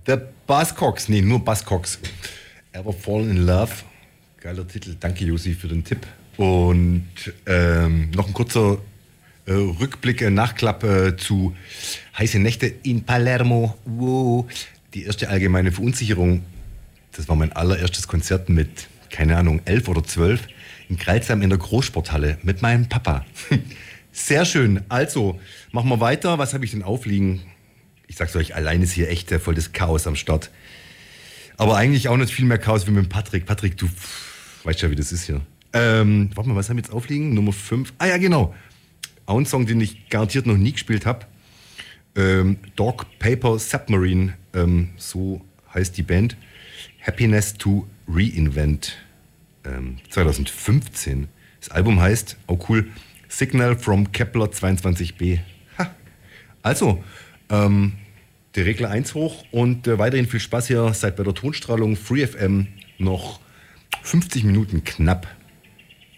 The Buzzcocks, nee, nur Buzzcocks. Ever Fallen in Love. Geiler Titel. Danke, Josi, für den Tipp. Und noch ein kurzer Rückblick, Nachklapp zu Heiße Nächte in Palermo. Wow. Die erste allgemeine Verunsicherung. Das war mein allererstes Konzert mit, keine Ahnung, 11 oder 12 in Crailsheim in der Großsporthalle mit meinem Papa. Sehr schön. Also, machen wir weiter. Was habe ich denn aufliegen? Ich sag's euch, allein ist hier echt voll das Chaos am Start. Aber eigentlich auch nicht viel mehr Chaos wie mit Patrick. Patrick, du weißt ja, wie das ist hier. Warte mal, was haben wir jetzt aufliegen? Nummer 5. Ah ja, genau. Auch ein Song, den ich garantiert noch nie gespielt habe. Dog Paper Submarine, so heißt die Band. Happiness to Reinvent. 2015. Das Album heißt, auch cool, Signal from Kepler 22b. Ha. Also, der Regler 1 hoch und weiterhin viel Spaß hier. Seid bei der Tonstrahlung Free FM noch 50 Minuten knapp.